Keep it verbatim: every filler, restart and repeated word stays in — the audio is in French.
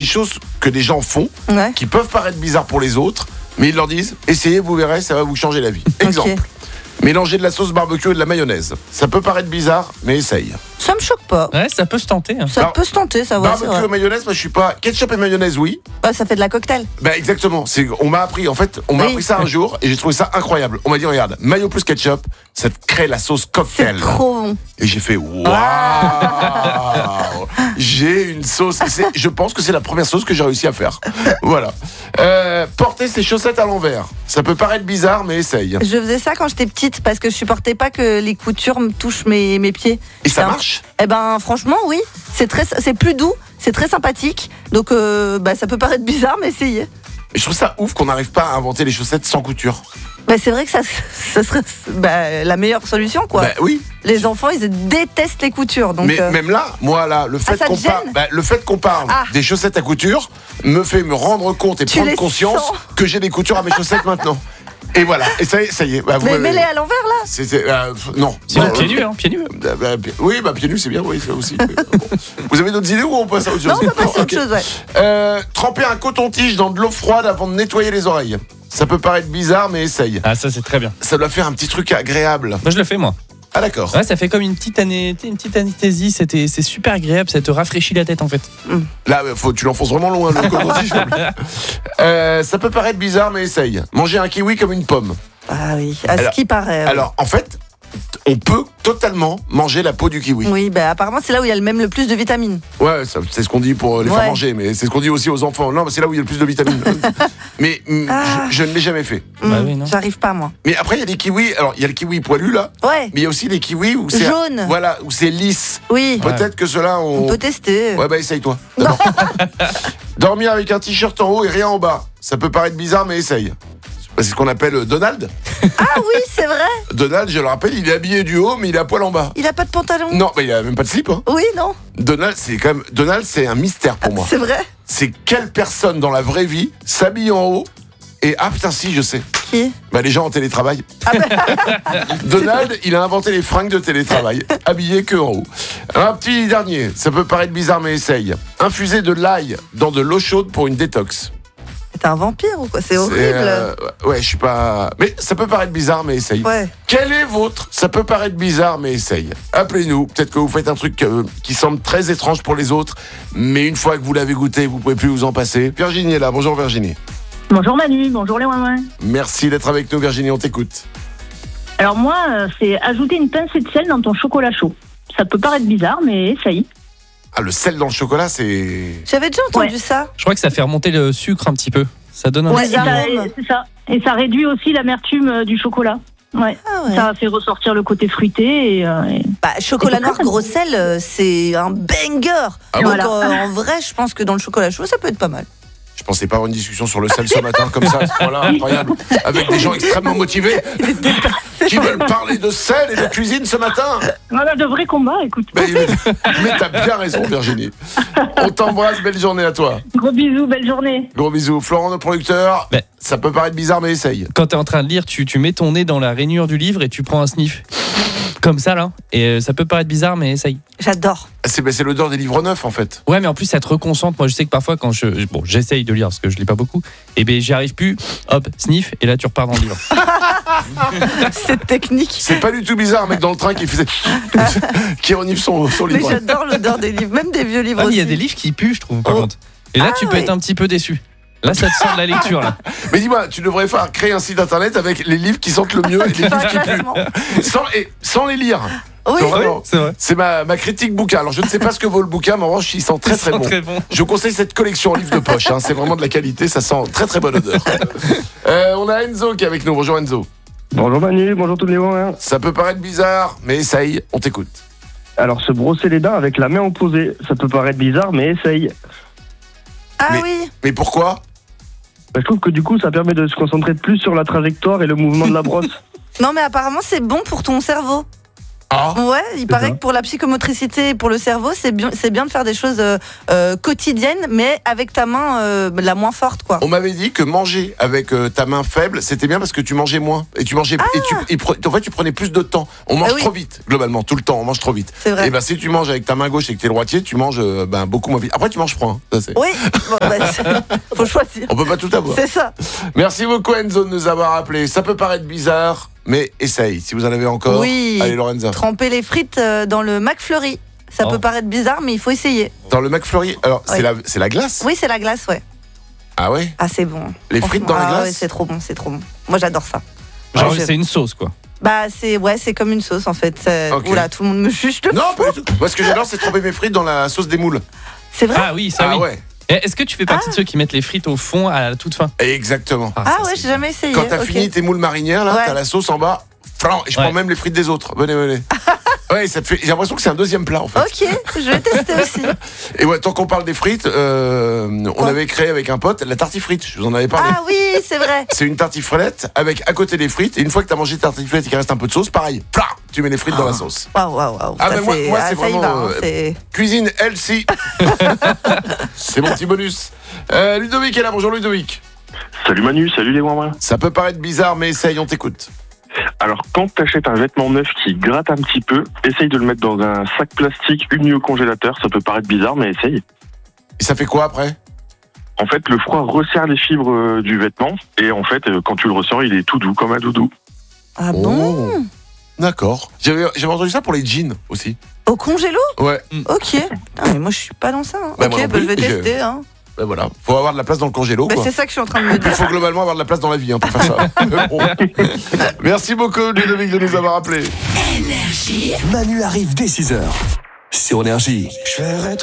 choses que des gens font, Ouais. qui peuvent paraître bizarres pour les autres, mais ils leur disent « Essayez, vous verrez, ça va vous changer la vie. » Exemple, Ok. mélanger de la sauce barbecue et de la mayonnaise. Ça peut paraître bizarre, mais essaye. Ça me choque pas. Ouais, ça peut se tenter. Hein. Ça Alors, peut se tenter, ça, ouais, c'est Barbecue vrai. et mayonnaise, moi je suis pas... Ketchup et mayonnaise, oui. Ouais, ça fait de la cocktail. Ben exactement, c'est, on m'a appris, en fait, on m'a Oui. appris ça un jour et j'ai trouvé ça incroyable. On m'a dit, regarde, mayo plus ketchup, ça te crée la sauce C'est cocktail. trop bon. Et j'ai fait, waouh. J'ai une sauce. Et c'est- je pense que c'est la première sauce que j'ai réussi à faire. Voilà. Euh, porter ses chaussettes à l'envers. Ça peut paraître bizarre, mais essaye. Je faisais ça quand j'étais petite parce que je supportais pas que les coutures me touchent mes, mes pieds. Et ça C'est un- marche? Eh ben, franchement, oui. C'est très, c'est plus doux, c'est très sympathique. Donc, euh, bah, ça peut paraître bizarre, mais essayez. Et je trouve ça ouf qu'on n'arrive pas à inventer les chaussettes sans couture. Bah, c'est vrai que ça, ça serait bah, la meilleure solution, quoi. Ben oui. Les enfants, ils détestent les coutures. Donc, Mais euh, même là, moi là, le fait ça te qu'on parle, gêne bah, le fait qu'on parle Ah. des chaussettes à couture me fait me rendre compte et Tu prendre les conscience sens. que j'ai des coutures à mes chaussettes maintenant. Et voilà. Et ça y est, ça y est. Bah, vous mais m'avez- mets-les à l'envers, là. C'était euh, non. Sinon, Non, pieds euh, nus, hein, pieds nus. bah, bah, pi- oui, bah pieds nus, c'est bien, oui, ça aussi. Bon. Vous avez d'autres idées ou on passe à autre chose? Non, on peut passer à autre Ok. chose, ouais. Euh, tremper un coton-tige dans de l'eau froide avant de nettoyer les oreilles. Ça peut paraître bizarre, mais essaye. Ah, ça, c'est très bien. Ça doit faire un petit truc agréable. Moi, je le fais, moi. Ah d'accord. Ouais, ça fait comme une petite, ané... une petite anesthésie. C'était... C'est super agréable. Ça te rafraîchit la tête, en fait. Là, faut, tu l'enfonces vraiment loin, le coton-tige. euh, ça peut paraître bizarre, mais essaye. Manger un kiwi comme une pomme. Ah oui, à ce Alors- qui paraît. ouais. Alors, en fait, on peut totalement manger la peau du kiwi. Oui, bah, apparemment, c'est là où il y a le même le plus de vitamines. Ouais, ça- c'est ce qu'on dit pour les Ouais. faire manger, mais c'est ce qu'on dit aussi aux enfants. Non, mais c'est là où il y a le plus de vitamines. mais mm, Ah. je, je ne l'ai jamais fait. Bah Hum, oui, non. J'arrive pas, moi. Mais après, il y a des kiwis. Alors, il y a le kiwi poilu là, Ouais, mais il y a aussi des kiwis où c'est Jaune. Voilà, où c'est lisse. oui. Ouais. Peut-être que ceux-là, on. On peut tester. Ouais, bah essaye-toi. D'abord. Dormir avec un t-shirt en haut et rien en bas. Ça peut paraître bizarre, mais essaye. Bah, c'est ce qu'on appelle euh, Donald. Ah oui, c'est vrai. Donald, je le rappelle, il est habillé du haut, mais il est à poil en bas. Il a pas de pantalon. Non, mais il a même pas de slip. Hein. Oui, non. Donald, c'est quand même. Donald, c'est un mystère pour moi. C'est vrai. C'est quelle personne dans la vraie vie s'habille en haut et ah putain si je sais. Qui? Bah les gens en télétravail. Donald, il a inventé les fringues de télétravail, habillé que en haut. Un petit dernier, ça peut paraître bizarre mais essaye. Infuser de l'ail dans de l'eau chaude pour une détox. T'es un vampire ou quoi? C'est horrible. euh, ouais, je suis pas. Mais ça peut paraître bizarre mais essaye. Ouais. Quel est votre? Ça peut paraître bizarre mais essaye. Appelez-nous. Peut-être que vous faites un truc euh, qui semble très étrange pour les autres, mais une fois que vous l'avez goûté, vous pouvez plus vous en passer. Virginie est là. Bonjour Virginie. Bonjour Manu, bonjour les ouin-ouin. Merci d'être avec nous Virginie, on t'écoute. Alors moi, euh, c'est ajouter une pincée de sel dans ton chocolat chaud. Ça peut paraître bizarre, mais essaye. Ah, le sel dans le chocolat, c'est... J'avais déjà entendu Ouais. ça. Je crois que ça fait remonter le sucre un petit peu. Ça donne un Ouais, et Les ça, arômes. et- c'est ça. Et ça réduit aussi l'amertume euh, du chocolat. Ouais. Ah ouais. Ça fait ressortir le côté fruité. Et, euh, et- Bah, chocolat Et noir c'est gros sel, euh, c'est un banger. Ah Donc bon euh, en vrai, je pense que dans le chocolat chaud, ça peut être pas mal. Je pensais pas avoir une discussion sur le sel ce matin, comme ça, à ce point-là, incroyable. Avec des gens extrêmement motivés qui veulent parler de sel et de cuisine ce matin. Voilà, de vrais combats, écoute. Mais, mais t'as bien raison, Virginie. On t'embrasse, belle journée à toi. Gros bisous, belle journée. Gros bisous. Florent, notre producteur, Mais- ça peut paraître bizarre, mais essaye. Quand t'es en train de lire, tu, tu mets ton nez dans la rainure du livre et tu prends un sniff. Comme ça, là. Et euh, ça peut paraître bizarre, mais essaye. J'adore. C'est, ben, c'est l'odeur des livres neufs, en fait. Ouais, mais en plus, ça te reconcentre. Moi, je sais que parfois, quand je. Bon, j'essaye de lire parce que je lis pas beaucoup. Et ben, j'y arrive plus. Hop, sniff. Et là, tu repars dans le livre. Cette technique. C'est pas du tout bizarre, un mec dans le train qui faisait... qui renifle son, son Mais livre. j'adore l'odeur des livres, même des vieux livres Ah, mais il y a aussi. des livres qui puent, je trouve, par Oh. contre. Et là, Ah, tu peux oui. être un petit peu déçu. Là, ça te sort de la lecture, là. Mais dis-moi, tu devrais faire créer un site internet avec les livres qui sentent le mieux et les Enfin, livres qui puent. classement. Sans, et, sans les lire. Oui. Non, vraiment. c'est vrai. C'est ma, ma critique bouquin. Alors je ne sais pas ce que vaut le bouquin, mais en revanche, il sent très très bon. très bon. Je vous conseille cette collection en livres de poche. Hein. C'est vraiment de la qualité, ça sent très très bonne odeur. Euh, on a Enzo qui est avec nous. Bonjour Enzo. Bonjour Manu, bonjour tous les gens. Ça peut paraître bizarre, mais essaye, on t'écoute. Alors se brosser les dents avec la main opposée, ça peut paraître bizarre, mais essaye. Ah Mais- oui. Mais pourquoi? Bah, je trouve que du coup ça permet de se concentrer plus sur la trajectoire et le mouvement de la brosse. Non, mais apparemment, c'est bon pour ton cerveau. Ah, Ouais, il paraît ça. que pour la psychomotricité et pour le cerveau, c'est bien, c'est bien de faire des choses euh, euh, quotidiennes, mais avec ta main euh, la moins forte, quoi. on m'avait dit que manger avec euh, ta main faible, c'était bien parce que tu mangeais moins. Et tu mangeais. Et tu, et pre- en fait, tu prenais plus de temps. On mange Ah oui. trop vite, globalement, tout le temps, on mange trop vite. C'est vrai. Et ben, si tu manges avec ta main gauche et que t'es droitier, tu manges euh, ben, beaucoup moins vite. Après, tu manges froid. Hein, ça, c'est- Oui, bon, bah, c'est- faut choisir. On peut pas tout avoir. C'est ça. Merci beaucoup Enzo de nous avoir appelé. Ça peut paraître bizarre, mais essaye. Si vous en avez encore. Oui. Allez Lorenza. Tremper les frites euh, dans le McFlurry. Ça Oh. peut paraître bizarre, mais il faut essayer. Dans le McFlurry, alors c'est Oui. la, c'est la glace. Oui, c'est la glace, ouais. Ah ouais. Ah, c'est bon. Les frites dans la Ah glace. ouais, c'est trop bon, c'est trop bon. Moi, j'adore ça. Genre, Ouais, je- c'est une sauce, quoi. Bah, c'est ouais, c'est comme une sauce en fait. C'est- Ok. Oula, tout le monde me juge de. Non, pas du tout. Moi, ce que j'adore, c'est tremper mes frites dans la sauce des moules. C'est vrai. Ah oui, ça Ah oui. ouais. Et Est-ce que tu fais partie de ceux qui mettent les frites au fond à la toute fin? Exactement. Ah, ça, ouais, c'est- j'ai jamais essayé. Quand t'as ok. fini tes moules marinières, là, Ouais. t'as la sauce en bas. Flan, et je Ouais. prends même les frites des autres. Venez, venez. Ouais, ça te fait. J'ai l'impression que c'est un deuxième plat en fait. Ok, je vais tester aussi. Et ouais, tant qu'on parle des frites, euh, on Quoi avait créé avec un pote la tartifrite. Je vous en avais parlé. Ah oui, c'est vrai. C'est une tartiflette avec à côté des frites. Et une fois que t'as mangé ta tartiflette et qu'il reste un peu de sauce, pareil, plah, tu mets les frites dans la sauce. Waouh, waouh, waouh. Ah, Ça, mais moi- c'est- moi, ah, c'est ça y vraiment, va, hein, euh, c'est- Cuisine healthy. C'est mon petit bonus. Euh, Ludovic est là. Bonjour Ludovic. Salut Manu, salut les Wouin. Ça peut paraître bizarre, mais essaye, on t'écoute. Alors, quand t'achètes un vêtement neuf qui gratte un petit peu, essaye de le mettre dans un sac plastique uni au congélateur. Ça peut paraître bizarre, mais essaye. Et ça fait quoi après? En fait, le froid resserre les fibres euh, du vêtement. Et en fait, euh, quand tu le ressens, il est tout doux, comme un doudou. Ah bon? Oh. D'accord. J'avais j'avais entendu ça pour les jeans aussi. Au congélo? Ouais. Ok. Putain, mais moi, je suis pas dans ça. hein. Bah, moi ok, non bah, je plus, vais je- tester. Hein. Ben voilà. Faut avoir de la place dans le congélo. Bah, quoi. c'est ça que je suis en train de me Il dire. faut globalement avoir de la place dans la vie hein, pour faire ça. Bon. Merci beaucoup Ludovic de nous avoir appelés. Manu arrive dès six heures sur Énergie.